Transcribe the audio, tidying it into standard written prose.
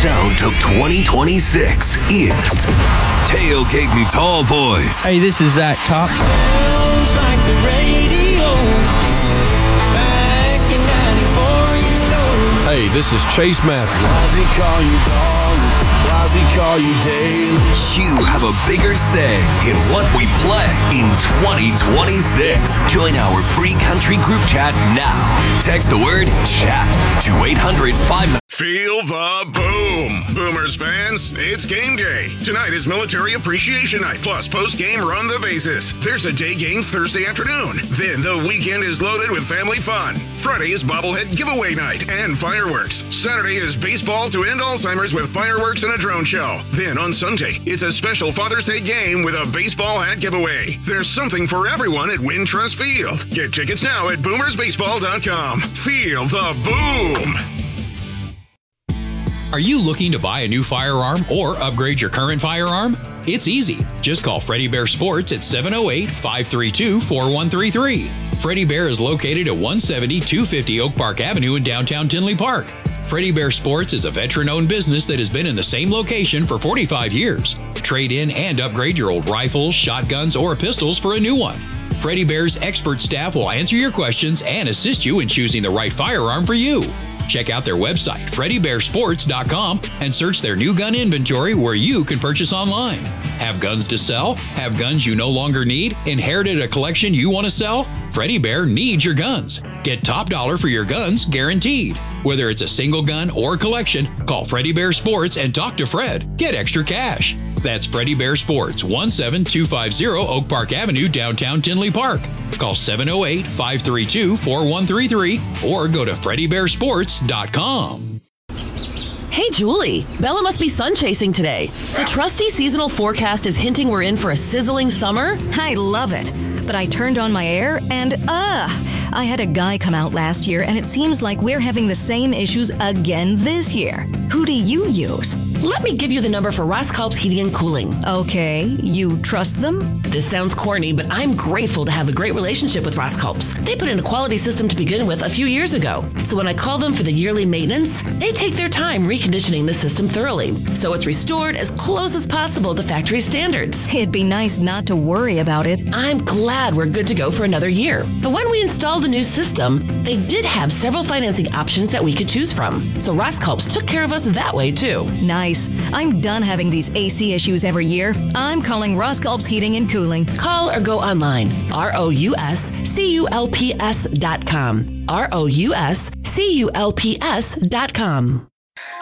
sound of 2026 is Tailgating Tall Boys. Hey, this is Zach Top. Sounds like the radio. Back in 94, you know. Hey, this is Chase Matthews. Why's he call you dog? Why's he call you daily? You have a bigger say in what we play in 2026. Join our free country group chat now. Text the word chat to 800-59. Feel the boom. Boomers fans, it's game day. Tonight is Military Appreciation Night, plus post-game Run the Bases. There's a day game Thursday afternoon. Then the weekend is loaded with family fun. Friday is bobblehead giveaway night and fireworks. Saturday is baseball to end Alzheimer's with fireworks and a drone show. Then on Sunday, it's a special Father's Day game with a baseball hat giveaway. There's something for everyone at Wintrust Field. Get tickets now at boomersbaseball.com. Feel the boom. Are you looking to buy a new firearm or upgrade your current firearm? It's easy. Just call Freddie Bear Sports at 708-532-4133. Freddie Bear is located at 170-250 Oak Park Avenue in downtown Tinley Park. Freddie Bear Sports is a veteran-owned business that has been in the same location for 45 years. Trade in and upgrade your old rifles, shotguns, or pistols for a new one. Freddie Bear's expert staff will answer your questions and assist you in choosing the right firearm for you. Check out their website, FreddieBearSports.com, and search their new gun inventory where you can purchase online. Have guns to sell? Have guns you no longer need? Inherited a collection you want to sell? Freddie Bear needs your guns. Get top dollar for your guns guaranteed. Whether it's a single gun or collection, call Freddie Bear Sports and talk to Fred. Get extra cash. That's Freddie Bear Sports, 17250 Oak Park Avenue, downtown Tinley Park. Call 708-532-4133 or go to FreddieBearSports.com. Hey, Julie, Bella must be sun chasing today. The trusty seasonal forecast is hinting we're in for a sizzling summer. I love it. But I turned on my air and, I had a guy come out last year and it seems like we're having the same issues again this year. Who do you use? Let me give you the number for Roskalp's Heating and Cooling. Okay, you trust them? This sounds corny, but I'm grateful to have a great relationship with Roskalp's. They put in a quality system to begin with a few years ago. So when I call them for the yearly maintenance, they take their time reconditioning the system thoroughly. So it's restored as close as possible to factory standards. It'd be nice not to worry about it. I'm glad we're good to go for another year. But when we installed the new system, they did have several financing options that we could choose from. So Roskalp's took care of us that way too. Nice. I'm done having these AC issues every year. I'm calling Roskalp's Heating and Cooling. Call or go online. ROUSCULPS.com. ROUSCULPS.com.